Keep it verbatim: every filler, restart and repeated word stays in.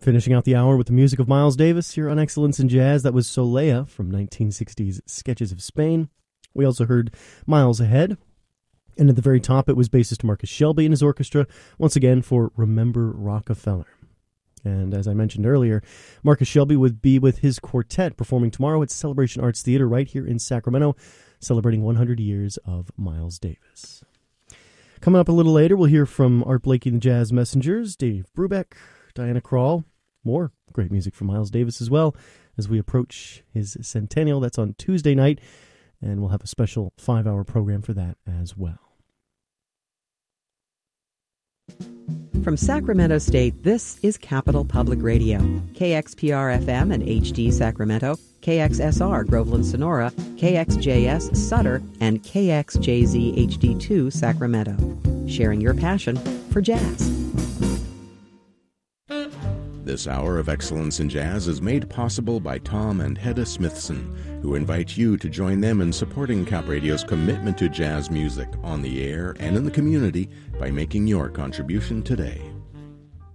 Finishing out the hour with the music of Miles Davis here on Excellence in Jazz. That was Solea from nineteen sixties Sketches of Spain. We also heard Miles Ahead. And at the very top, it was bassist Marcus Shelby and his orchestra, once again for Remember Rockefeller. And as I mentioned earlier, Marcus Shelby would be with his quartet performing tomorrow at Celebration Arts Theater right here in Sacramento, celebrating one hundred years of Miles Davis. Coming up a little later, we'll hear from Art Blakey and the Jazz Messengers, Dave Brubeck, Diana Krall, more great music from Miles Davis as well as we approach his centennial. That's on Tuesday night, and we'll have a special five-hour program for that as well. From Sacramento State, this is Capital Public Radio, K X P R F M and H D Sacramento, K X S R Groveland Sonora, K X J S Sutter, and K X J Z H D two Sacramento. Sharing your passion for jazz. This hour of Excellence in Jazz is made possible by Tom and Hedda Smithson, who invite you to join them in supporting Cap Radio's commitment to jazz music on the air and in the community by making your contribution today.